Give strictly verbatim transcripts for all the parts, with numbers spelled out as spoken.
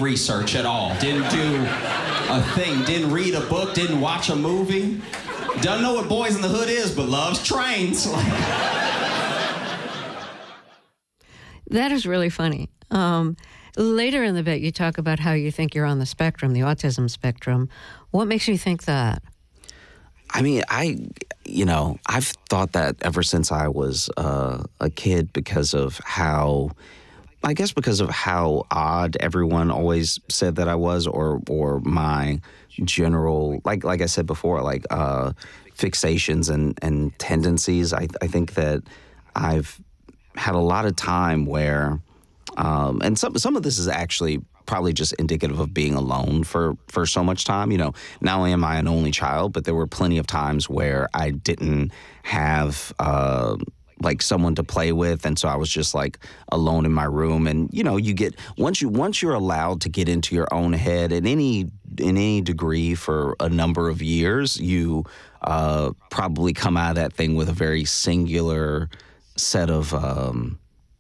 research at all. Didn't do a thing. Didn't read a book. Didn't watch a movie. Doesn't know what Boys in the Hood is, but loves trains. That is really funny. Um, later in the bit, you talk about how you think you're on the spectrum, the autism spectrum. What makes you think that? I mean, I, you know, I've thought that ever since I was uh, a kid because of how, I guess because of how odd everyone always said that I was, or or my general, like like I said before, like uh, fixations and, and tendencies. I, I think that I've had a lot of time where, um, and some some of this is actually probably just indicative of being alone for, for so much time. You know, not only am I an only child, but there were plenty of times where I didn't have uh, like someone to play with, and so I was just like alone in my room. And you know, you get once you once you're allowed to get into your own head in any in any degree for a number of years, you uh, probably come out of that thing with a very singular set of um,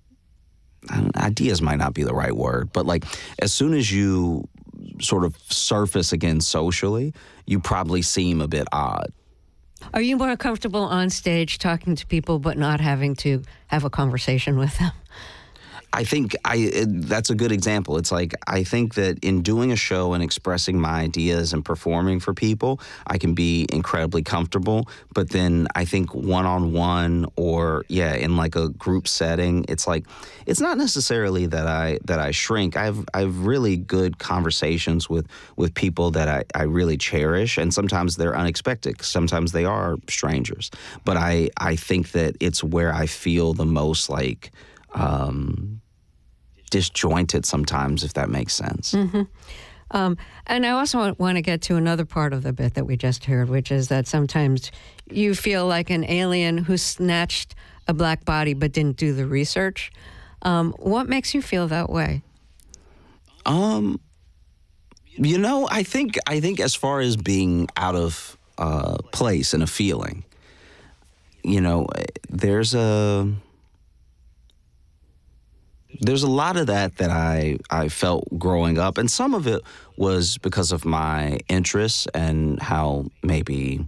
ideas might not be the right word, but like as soon as you sort of surface again socially, you probably seem a bit odd. Are you more comfortable on stage talking to people but not having to have a conversation with them? I think I it, that's a good example. It's like I think that in doing a show and expressing my ideas and performing for people, I can be incredibly comfortable. But then I think one-on-one or, yeah, in like a group setting, it's like it's not necessarily that I that I shrink. I've I've really good conversations with, with people that I, I really cherish, and sometimes they're unexpected. Sometimes they are strangers. But I, I think that it's where I feel the most like um, disjointed sometimes, if that makes sense. Mm-hmm. Um, and I also want, want to get to another part of the bit that we just heard, which is that sometimes you feel like an alien who snatched a black body but didn't do the research. Um, what makes you feel that way? Um, you know, I think I think as far as being out of uh, place in a feeling, you know, there's a there's a lot of that that I I felt growing up, and some of it was because of my interests and how maybe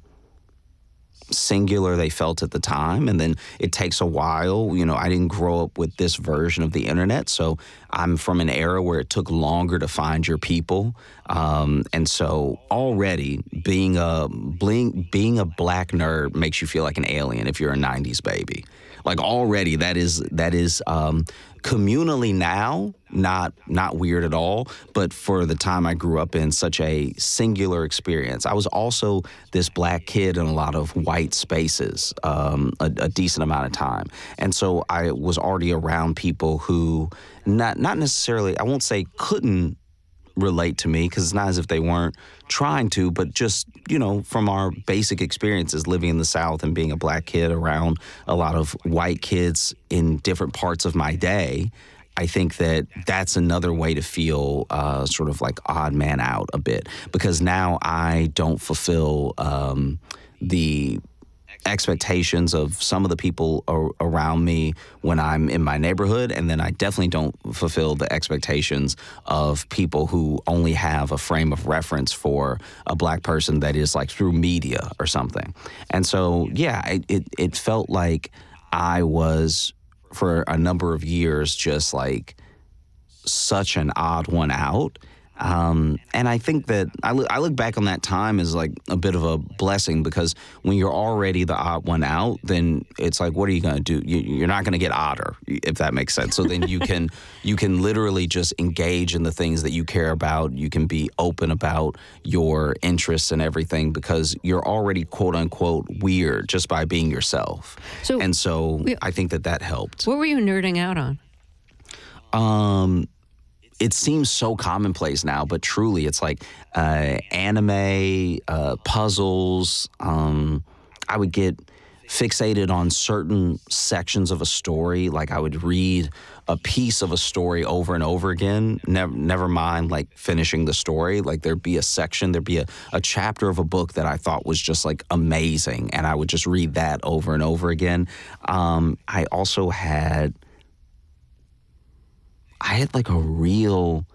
singular they felt at the time. And then it takes a while. You know, I didn't grow up with this version of the internet, so I'm from an era where it took longer to find your people. Um, and so already being a being, being a black nerd makes you feel like an alien if you're a nineties baby. Like already that is that is um, communally now not not weird at all, but for the time I grew up in, such a singular experience. I was also this black kid in a lot of white spaces um, a, a decent amount of time, and so I was already around people who not not necessarily, I won't say couldn't relate to me, because it's not as if they weren't trying to, but just, you know, from our basic experiences living in the South and being a black kid around a lot of white kids in different parts of my day, I think that that's another way to feel uh, sort of like odd man out a bit, because now I don't fulfill um, the expectations of some of the people ar- around me when I'm in my neighborhood, and then I definitely don't fulfill the expectations of people who only have a frame of reference for a black person that is like through media or something. And so, yeah, it, it, it felt like I was, for a number of years, just like such an odd one out. Um, and I think that I, look, I look back on that time as like a bit of a blessing, because when you're already the odd one out, then it's like, what are you going to do? You, you're not going to get odder, if that makes sense. So then you can you can literally just engage in the things that you care about. You can be open about your interests and everything, because you're already quote unquote weird just by being yourself. So, and so we, I think that that helped. What were you nerding out on? Um. It seems so commonplace now, but truly it's like uh, anime, uh, puzzles. Um, I would get fixated on certain sections of a story. Like I would read a piece of a story over and over again, never, never mind like finishing the story. Like there'd be a section, there'd be a, a chapter of a book that I thought was just like amazing, and I would just read that over and over again. Um, I also had... I had like a real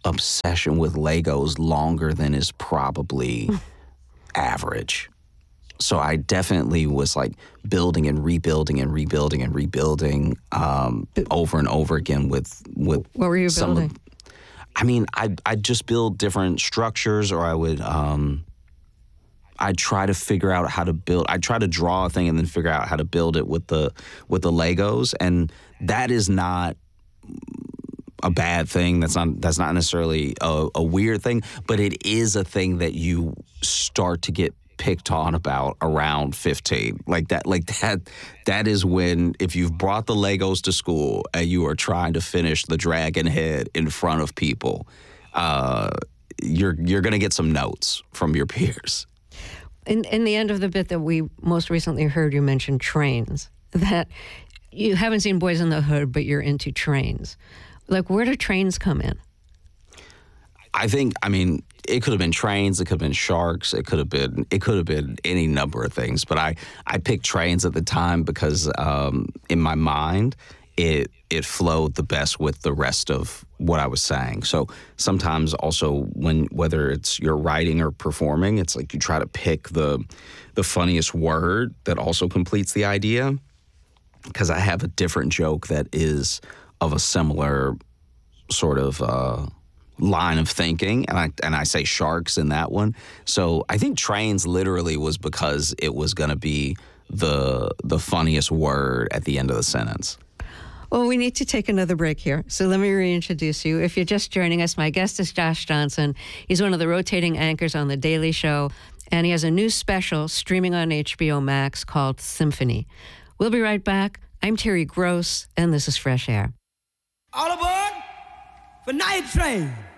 obsession with Legos longer than is probably average. So I definitely was like building and rebuilding and rebuilding and rebuilding um, over and over again with with What were you some building? Of, I mean, I'd, I'd just build different structures, or I would um, I'd try to figure out how to build. I'd try to draw a thing and then figure out how to build it with the with the Legos, and that is not a bad thing. That's not that's not necessarily a, a weird thing, but it is a thing that you start to get picked on about around fifteen. Like that like that that is when, if you've brought the Legos to school and you are trying to finish the dragon head in front of people, uh, you're you're going to get some notes from your peers. In, in the end of the bit that we most recently heard, you mentioned trains, that you haven't seen Boys in the Hood, but you're into trains. Like, where do trains come in? I think, I mean, it could have been trains, it could have been sharks, it could have been it could have been any number of things. But I, I picked trains at the time because um, in my mind, it it flowed the best with the rest of what I was saying. So sometimes also when whether it's you're writing or performing, it's like you try to pick the the funniest word that also completes the idea. Because I have a different joke that is of a similar sort of uh, line of thinking, and I and I say sharks in that one. So I think trains literally was because it was going to be the the funniest word at the end of the sentence. Well, we need to take another break here. So let me reintroduce you. If you're just joining us, my guest is Josh Johnson. He's one of the rotating anchors on The Daily Show, and he has a new special streaming on H B O Max called Symphony. We'll be right back. I'm Terry Gross, and this is Fresh Air. All aboard for Night Train.